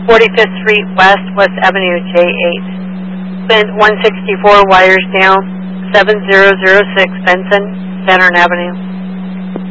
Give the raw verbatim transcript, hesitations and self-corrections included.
forty-fifth Street West, West Avenue, J eight. Then one sixty-four, wires down, seven zero zero six Benson, Saturn Avenue.